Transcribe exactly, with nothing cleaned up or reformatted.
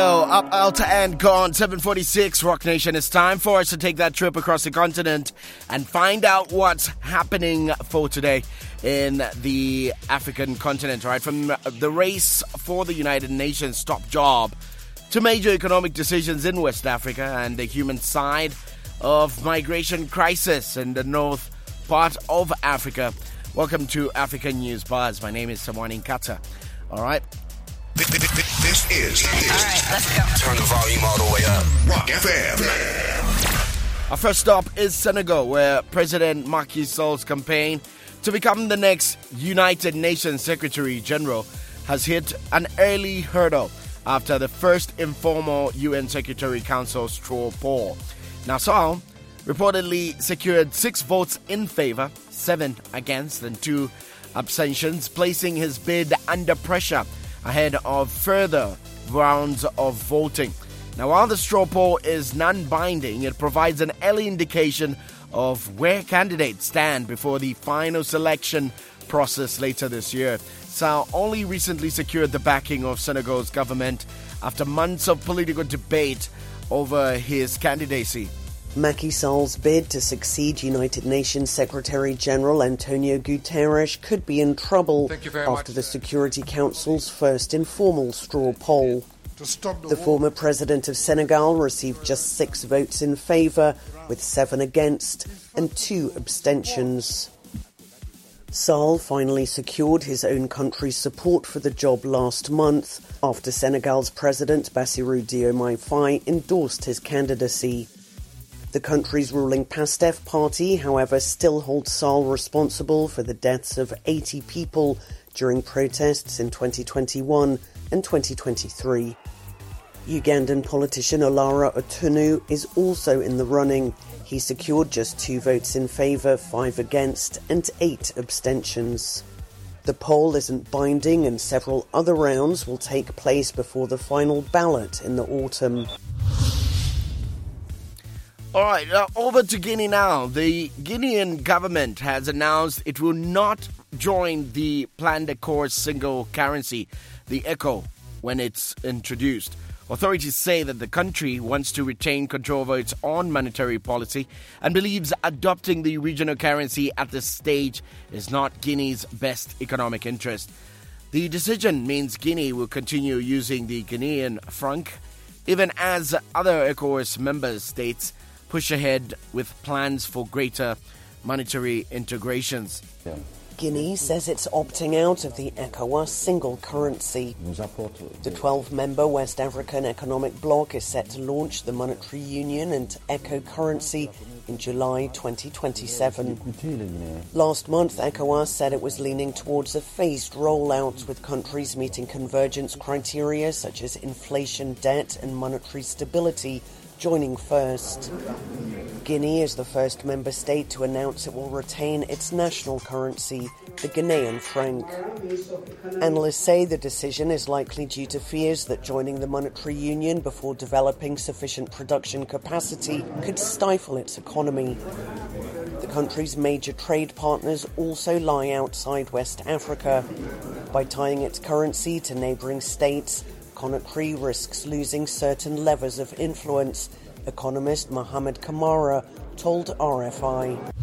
Oh, up, out, and gone. seven forty-six, Rock Nation. It's time for us to take that trip across the continent and find out what's happening for today in the African continent, right? From the race for the United Nations top job to major economic decisions in West Africa and the human side of migration crisis in the north part of Africa. Welcome to African News Buzz. My name is Samwani Nkata. All right. This is. All right, let's go. Turn the volume all the way up. Rock F M. Our first stop is Senegal, where President Macky Sall's campaign to become the next United Nations Secretary General has hit an early hurdle after the first informal U N Secretary Council straw poll. Now, Sall reportedly secured six votes in favor, seven against, and two abstentions, placing his bid under pressure ahead of further rounds of voting. Now, while the straw poll is non-binding, it provides an early indication of where candidates stand before the final selection process later this year. Sall only recently secured the backing of Senegal's government after months of political debate over his candidacy. Macky Sall's bid to succeed United Nations Secretary-General Antonio Guterres could be in trouble after much. the Security Council's first informal straw poll. The, the former president of Senegal received just six votes in favour, with seven against and two abstentions. Sall finally secured his own country's support for the job last month after Senegal's president Bassirou Diomaye Faye endorsed his candidacy. The country's ruling PASTEF party, however, still holds Sall responsible for the deaths of eighty people during protests in twenty twenty-one and twenty twenty-three. Ugandan politician Olara Otunu is also in the running. He secured just two votes in favour, five against, and eight abstentions. The poll isn't binding, and several other rounds will take place before the final ballot in the autumn. All right, uh, over to Guinea now. The Guinean government has announced it will not join the Plan d'Accord single currency, the ECO, when it's introduced. Authorities say that the country wants to retain control over its own monetary policy and believes adopting the regional currency at this stage is not Guinea's best economic interest. The decision means Guinea will continue using the Guinean franc, even as other ECOWAS member states push ahead with plans for greater monetary integrations. Yeah. Guinea says it's opting out of the ECOWAS single currency. The twelve-member West African Economic Bloc is set to launch the monetary union and ECO currency in July twenty twenty-seven. Last month, ECOWAS said it was leaning towards a phased rollout, with countries meeting convergence criteria such as inflation, debt and monetary stability joining first. Guinea is the first member state to announce it will retain its national currency, the Ghanaian franc. Analysts say the decision is likely due to fears that joining the monetary union before developing sufficient production capacity could stifle its economy. The country's major trade partners also lie outside West Africa. By tying its currency to neighbouring states, Conakry risks losing certain levers of influence, economist Mohamed Kamara told R F I.